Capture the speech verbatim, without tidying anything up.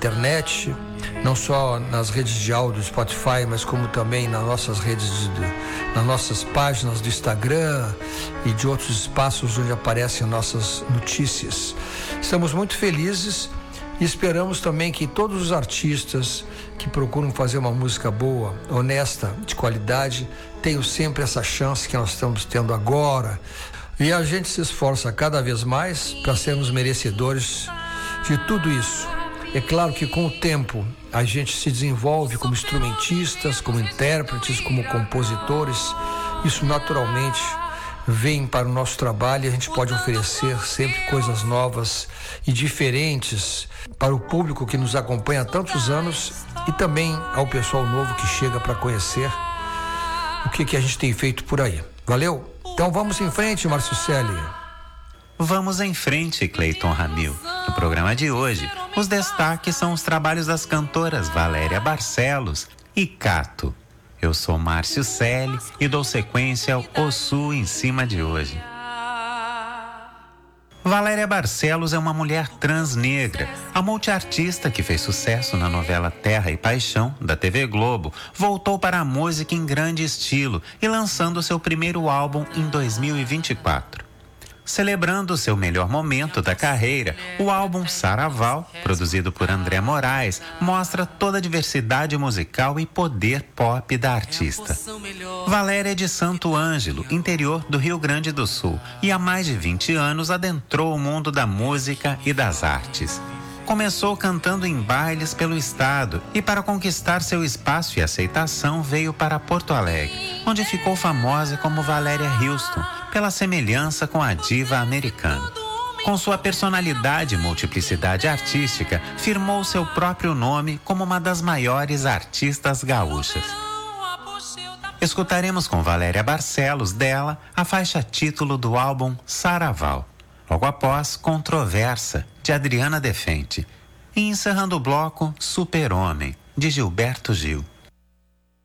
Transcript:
internet, não só nas redes de áudio do Spotify, mas como também nas nossas redes, de, nas nossas páginas do Instagram e de outros espaços onde aparecem nossas notícias. Estamos muito felizes e esperamos também que todos os artistas que procuram fazer uma música boa, honesta, de qualidade, tenham sempre essa chance que nós estamos tendo agora. E a gente se esforça cada vez mais para sermos merecedores de tudo isso. É claro que com o tempo a gente se desenvolve como instrumentistas, como intérpretes, como compositores. Isso naturalmente vem para o nosso trabalho e a gente pode oferecer sempre coisas novas e diferentes para o público que nos acompanha há tantos anos e também ao pessoal novo que chega para conhecer o que, que a gente tem feito por aí. Valeu? Então vamos em frente, Márcio Celli. Vamos em frente, Cleiton Ramil. No programa de hoje, os destaques são os trabalhos das cantoras Valéria Barcelos e Cato. Eu sou Márcio Celli e dou sequência ao Ossu em cima de hoje. Valéria Barcelos é uma mulher transnegra. A multiartista que fez sucesso na novela Terra e Paixão, da T V Globo, voltou para a música em grande estilo e lançando seu primeiro álbum em dois mil e vinte e quatro. Celebrando seu melhor momento da carreira, o álbum Saraval, produzido por André Moraes, mostra toda a diversidade musical e poder pop da artista. Valéria é de Santo Ângelo, interior do Rio Grande do Sul, e há mais de vinte anos adentrou o mundo da música e das artes. Começou cantando em bailes pelo estado e, para conquistar seu espaço e aceitação, veio para Porto Alegre, onde ficou famosa como Valéria Houston, pela semelhança com a diva americana. Com sua personalidade e multiplicidade artística, firmou seu próprio nome como uma das maiores artistas gaúchas. Escutaremos com Valéria Barcelos dela a faixa título do álbum Saraval. Logo após, Controversa, de Adriana Defente. E encerrando o bloco, Super-Homem, de Gilberto Gil.